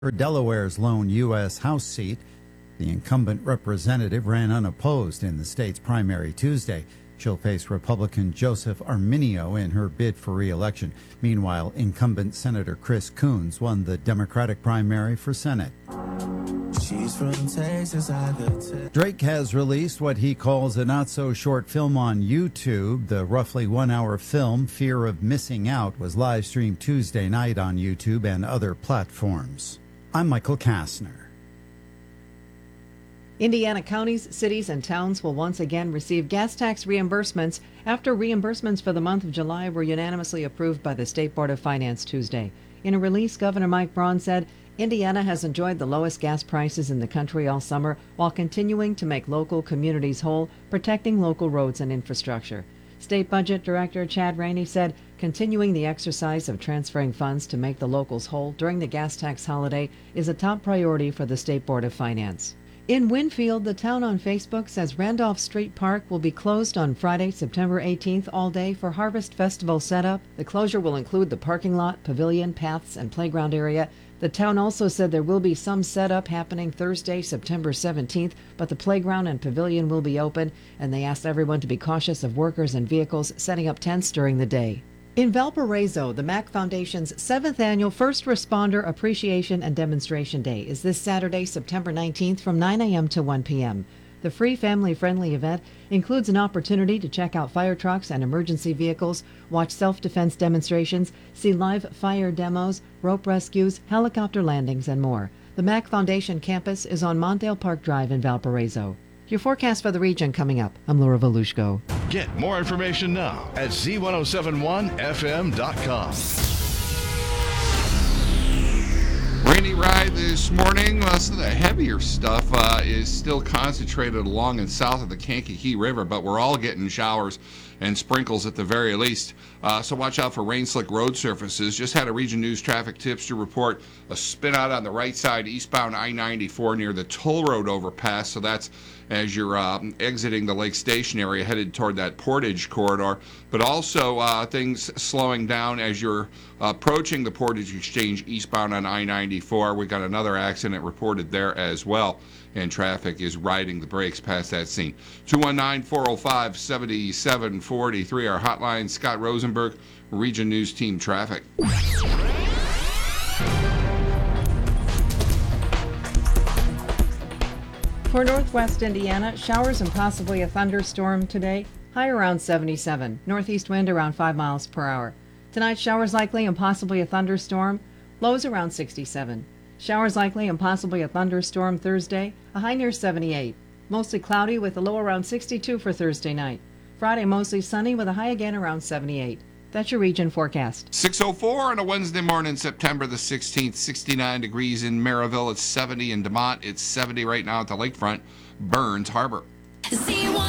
For Delaware's lone U.S. House seat, the incumbent representative ran unopposed in the state's primary Tuesday. She'll face Republican Joseph Arminio in her bid for re-election. Meanwhile, incumbent Senator Chris Coons won the Democratic primary for Senate. She's from Texas, Drake has released what he calls a not-so-short film on YouTube. The roughly one-hour film, Fear of Missing Out, was live-streamed Tuesday night on YouTube and other platforms. I'm Michael Kastner. Indiana counties, cities, and towns will once again receive gas tax reimbursements after reimbursements for the month of July were unanimously approved by the State Board of Finance Tuesday. In a release, Governor Mike Braun said, Indiana has enjoyed the lowest gas prices in the country all summer while continuing to make local communities whole, protecting local roads and infrastructure. State Budget Director Chad Rainey said, continuing the exercise of transferring funds to make the locals whole during the gas tax holiday is a top priority for the State Board of Finance. In Winfield, the town on Facebook says Randolph Street Park will be closed on Friday, September 18th all day for Harvest Festival setup. The closure will include the parking lot, pavilion, paths, and playground area. The town also said there will be some setup happening Thursday, September 17th, but the playground and pavilion will be open, and they asked everyone to be cautious of workers and vehicles setting up tents during the day. In Valparaiso, the MAC Foundation's 7th annual First Responder Appreciation and Demonstration Day is this Saturday, September 19th from 9 a.m. to 1 p.m. The free family-friendly event includes an opportunity to check out fire trucks and emergency vehicles, watch self-defense demonstrations, see live fire demos, rope rescues, helicopter landings, and more. The MAC Foundation campus is on Mondale Park Drive in Valparaiso. Your forecast for the region coming up. I'm Laura Volushko. Get more information now at z1071fm.com. Rainy ride this morning. Most of the heavier stuff is still concentrated along and south of the Kankakee River, but we're all getting showers and sprinkles at the very least. So watch out for rain-slick road surfaces. Just had a Region News traffic tips to report a spin out on the right side, eastbound I-94 near the toll road overpass. So that's as you're exiting the Lake Station area, headed toward that Portage corridor. But also things slowing down as you're approaching the Portage Exchange eastbound on I-94. We got another accident reported there as well, and traffic is riding the brakes past that scene. 219-405-7743, our hotline. Scott Rosenberg, Region News Team Traffic. For northwest Indiana, showers and possibly a thunderstorm today. High around 77. Northeast wind around 5 miles per hour. Tonight, showers likely and possibly a thunderstorm. Lows around 67. Showers likely and possibly a thunderstorm Thursday. A high near 78. Mostly cloudy with a low around 62 for Thursday night. Friday, mostly sunny with a high again around 78. That's your region forecast. 6:04 on a Wednesday morning, September the 16th, 69 degrees in Maryville. It's 70 in DeMont. It's 70 right now at the lakefront, Burns Harbor.